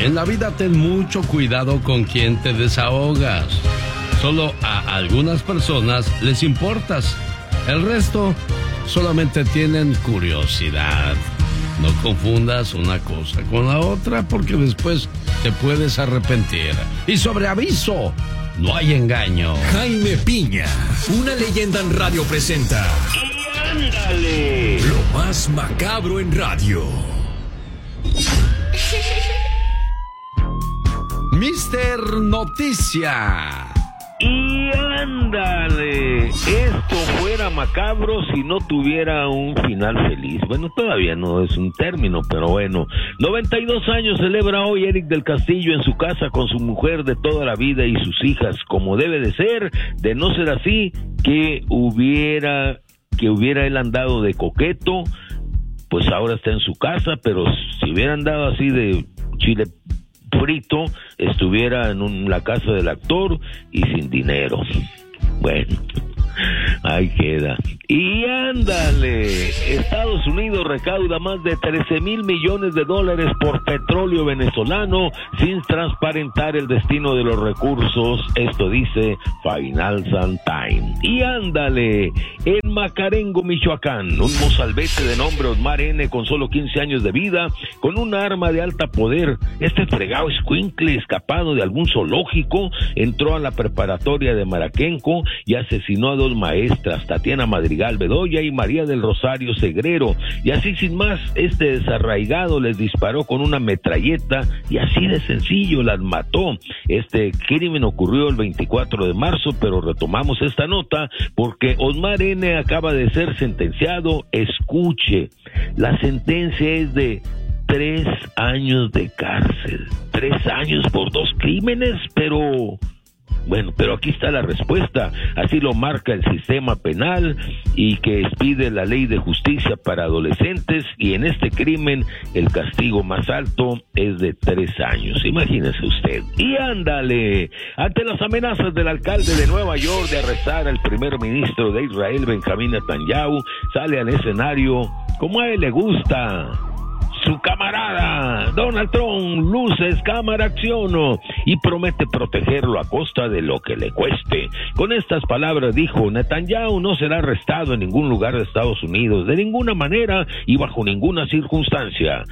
En la vida ten mucho cuidado con quién te desahogas. Solo a algunas personas les importas. El resto solamente tienen curiosidad. No confundas una cosa con la otra porque después te puedes arrepentir. Y sobre aviso, no hay engaño. Jaime Piña, una leyenda en radio presenta. ¡Y ándale! Lo más macabro en radio. Mister Noticia. ¡Y ándale! Esto fuera macabro si no tuviera un final feliz. Bueno, todavía no es un término, pero bueno. 92 años celebra hoy Eric del Castillo en su casa con su mujer de toda la vida y sus hijas, como debe de ser. De no ser así, que hubiera él andado de coqueto, pues ahora está en su casa, pero si hubiera andado así de chile frito, estuviera en la casa del actor y sin dinero. Bueno, ahí queda. Y ándale, Estados Unidos recauda más de 13,000 millones de dólares por petróleo venezolano sin transparentar el destino de los recursos. Esto dice Financial Times. Y ándale, en Macarengo, Michoacán, un mozalbete de nombre Osmar N., con solo 15 años de vida, con una arma de alta poder. Este fregado escuincle escapado de algún zoológico entró a la preparatoria de Maraquenco y asesinó a dos maestras, Tatiana Madrigal Bedoya y María del Rosario Segrero, y así sin más, este desarraigado les disparó con una metralleta y así de sencillo las mató. Este crimen ocurrió el 24 de marzo, pero retomamos esta nota porque Osmar N. acaba de ser sentenciado. Escuche, la sentencia es de 3 años de cárcel. 3 años por 2 crímenes, pero... Bueno, pero aquí está la respuesta, así lo marca el sistema penal y que expide la ley de justicia para adolescentes, y en este crimen el castigo más alto es de 3 años, imagínese usted. Y ándale, ante las amenazas del alcalde de Nueva York de arrestar al primer ministro de Israel, Benjamín Netanyahu, sale al escenario, como a él le gusta, su camarada Donald Trump. Luces, cámara, acción, y promete protegerlo a costa de lo que le cueste. Con estas palabras dijo: Netanyahu no será arrestado en ningún lugar de Estados Unidos, de ninguna manera y bajo ninguna circunstancia.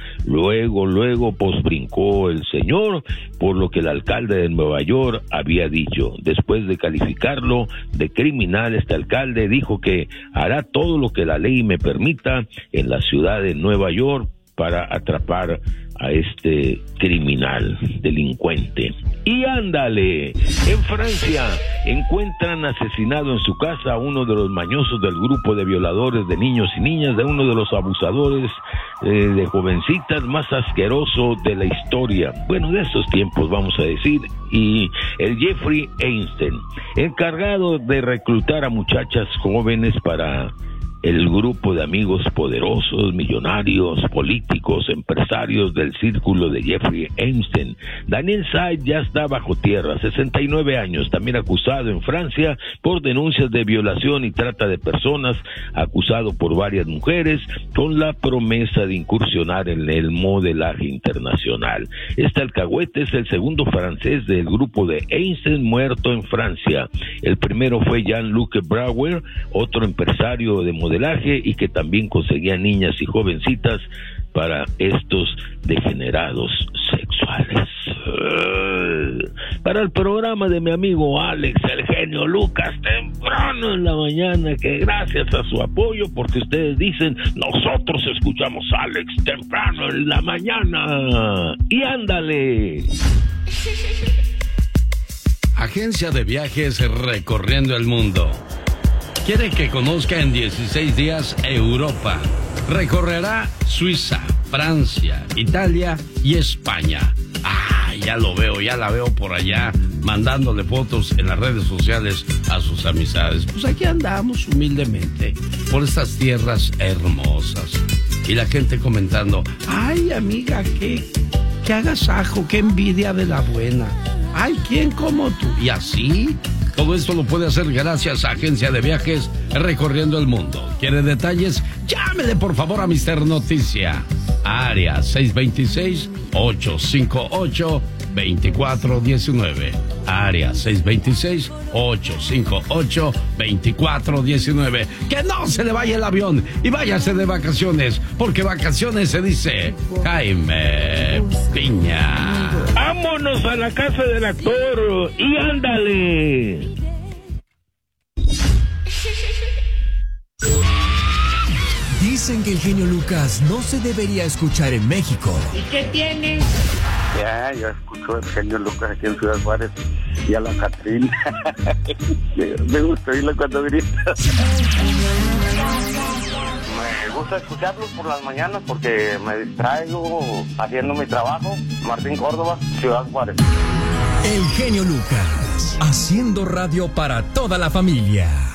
Luego brincó el señor por lo que el alcalde de Nueva York había dicho. Después de calificarlo de criminal, este alcalde dijo que hará todo lo que la ley me permita en la ciudad de Nueva York para atrapar a este criminal, delincuente. Y ándale, en Francia encuentran asesinado en su casa a uno de los mañosos del grupo de violadores de niños y niñas, de uno de los abusadores de jovencitas más asqueroso de la historia, bueno, de estos tiempos vamos a decir, y el Jeffrey Epstein, encargado de reclutar a muchachas jóvenes para el grupo de amigos poderosos, millonarios, políticos, empresarios del círculo de Jeffrey Epstein. Daniel Said ya está bajo tierra, 69 años, también acusado en Francia por denuncias de violación y trata de personas, acusado por varias mujeres, con la promesa de incursionar en el modelaje internacional. Este alcahuete es el segundo francés del grupo de Epstein muerto en Francia. El primero fue Jean-Luc Brauer, otro empresario de modelaje y que también conseguía niñas y jovencitas para estos degenerados sexuales. Para el programa de mi amigo Alex, el genio Lucas, temprano en la mañana, que gracias a su apoyo, porque ustedes dicen, nosotros escuchamos a Alex temprano en la mañana. Y ándale. Agencia de viajes recorriendo el mundo. Quiere que conozca en 16 días Europa. Recorrerá Suiza, Francia, Italia y España. Ya la veo por allá, mandándole fotos en las redes sociales a sus amistades. Pues aquí andamos humildemente, por estas tierras hermosas. Y la gente comentando: ay, amiga, qué agasajo, qué envidia de la buena. Ay, ¿quién como tú? Y así, todo esto lo puede hacer gracias a Agencia de Viajes Recorriendo el Mundo. ¿Quiere detalles? Llámele por favor a Mister Noticia. área 626-858-2419. Área 626-858-2419. Que no se le vaya el avión y váyase de vacaciones, porque vacaciones se dice Jaime Piña. Vámonos a la casa del actor y ándale. Dicen que el genio Lucas no se debería escuchar en México. ¿Y qué tiene? Ya, yo escucho el genio Lucas aquí en Ciudad Juárez y a la Catrina. Me gusta oírlo cuando grita. Me gusta escucharlos por las mañanas porque me distraigo haciendo mi trabajo. Martín Córdoba, Ciudad Juárez. El genio Lucas, haciendo radio para toda la familia.